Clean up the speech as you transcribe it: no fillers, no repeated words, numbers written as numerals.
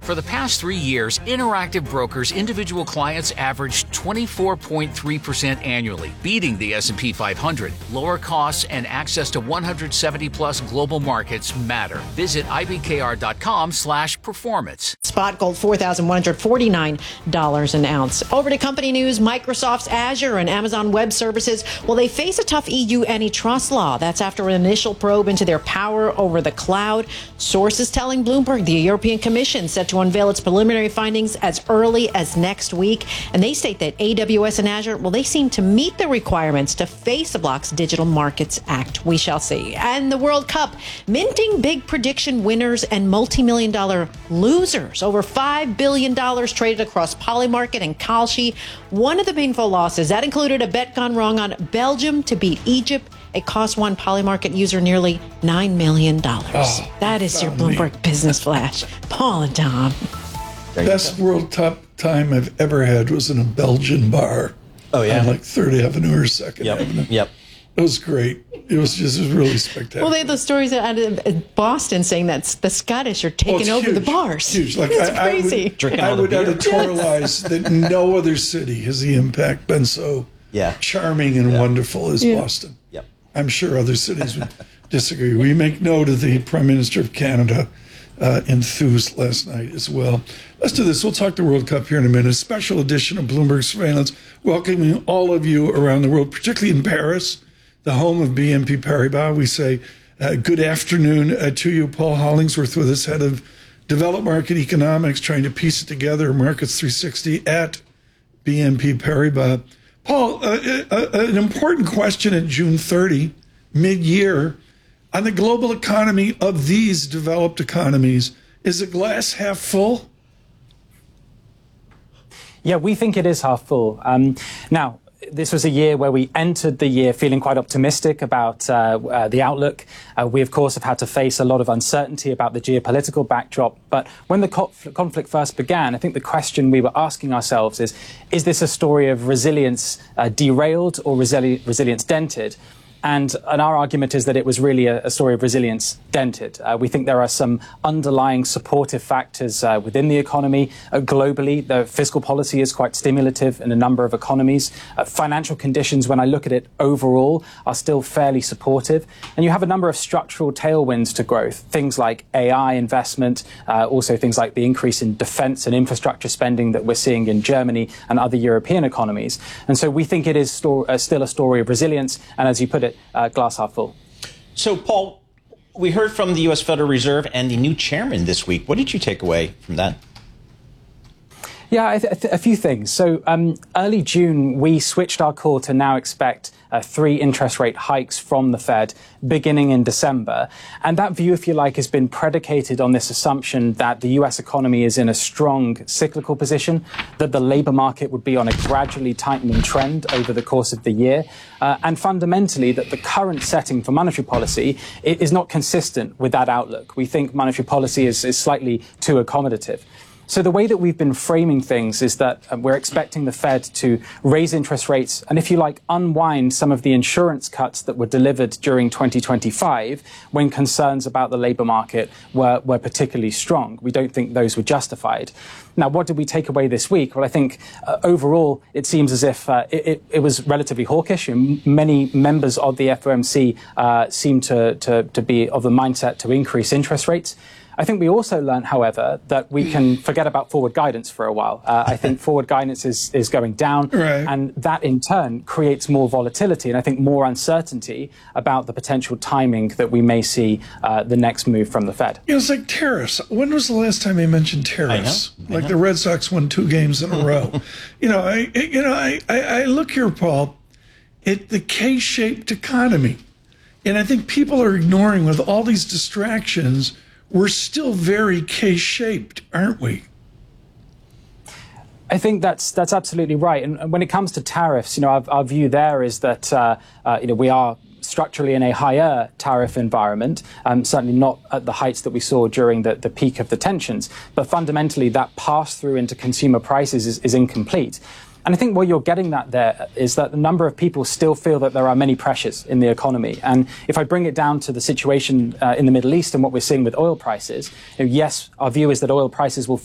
For the past 3 years, Interactive Brokers individual clients averaged 24.3% annually, beating the S&P 500. Lower costs and access to 170-plus global markets matter. Visit ibkr.com/performance. Spot gold $4,149 an ounce. Over to company news. Microsoft's Azure and Amazon Web Services, well, they face a tough EU antitrust law. That's after an initial probe into their power over the cloud. Sources telling Bloomberg the European Commission set to unveil its preliminary findings as early as next week. And they state that AWS and Azure, well, they seem to meet the requirements to Facebook's Digital Markets Act. We shall see. And the World Cup, minting big prediction winners and multi-million-dollar losers. Over $5 billion traded across Polymarket and Kalshi. One of the painful losses, that included a bet gone wrong on Belgium to beat Egypt. It cost one Polymarket user nearly $9 million. That is your Bloomberg Business Flash. Paul and Tom. Best World Cup time I've ever had was in a Belgian bar. Oh, yeah. On like 3rd Avenue or 2nd Avenue. Yep. It was great. It was really spectacular. Well, they had those stories out of Boston saying that the Scottish are taking over the bars. Huge. Like, it's crazy. I would editorialize that no other city has the impact been so charming and wonderful as Boston. Yep. I'm sure other cities would disagree. We make note of the Prime Minister of Canada enthused last night as well. Let's do this. We'll talk the World Cup here in a minute. A special edition of Bloomberg Surveillance, welcoming all of you around the world, particularly in Paris, the home of BNP Paribas. We say good afternoon to you. Paul Hollingsworth with us, head of Developed Market Economics, trying to piece it together, Markets 360 at BNP Paribas. Paul, an important question at June 30, mid-year, on the global economy of these developed economies. Is the glass half full? Yeah, we think it is half full. Now, this was a year where we entered the year feeling quite optimistic about the outlook. We, of course, have had to face a lot of uncertainty about the geopolitical backdrop. But when the conflict first began, I think the question we were asking ourselves is this a story of resilience derailed or resilience dented? And our argument is that it was really a story of resilience dented. We think there are some underlying supportive factors within the economy. Globally, the fiscal policy is quite stimulative in a number of economies. Financial conditions, when I look at it overall, are still fairly supportive. And you have a number of structural tailwinds to growth, things like AI investment, also things like the increase in defense and infrastructure spending that we're seeing in Germany and other European economies. And so we think it is still a story of resilience. And as you put it, glass half full. So, Paul, we heard from the U.S. Federal Reserve and the new chairman this week. What did you take away from that? Yeah, a few things. So early June, we switched our call to now expect 3 interest rate hikes from the Fed beginning in December. And that view, if you like, has been predicated on this assumption that the U.S. economy is in a strong cyclical position, that the labor market would be on a gradually tightening trend over the course of the year, and fundamentally that the current setting for monetary policy is not consistent with that outlook. We think monetary policy is slightly too accommodative. So the way that we've been framing things is that we're expecting the Fed to raise interest rates and, if you like, unwind some of the insurance cuts that were delivered during 2025 when concerns about the labor market were particularly strong. We don't think those were justified. Now, what did we take away this week? Well, I think overall it seems as if it was relatively hawkish. And many members of the FOMC seem to be of the mindset to increase interest rates. I think we also learned, however, that we can forget about forward guidance for a while. I think forward guidance is going down, and that in turn creates more volatility and I think more uncertainty about the potential timing that we may see the next move from the Fed. It's like tariffs. When was the last time they mentioned tariffs? I know. The Red Sox won 2 games in a row. I look here, Paul, at the K-shaped economy, and I think people are ignoring with all these distractions. We're still very K-shaped, aren't we? I think that's absolutely right. And when it comes to tariffs, our view there is that we are structurally in a higher tariff environment, certainly not at the heights that we saw during the peak of the tensions. But fundamentally, that pass-through into consumer prices is incomplete. And I think what you're getting at there is that a number of people still feel that there are many pressures in the economy. And if I bring it down to the situation in the Middle East and what we're seeing with oil prices, yes, our view is that oil prices will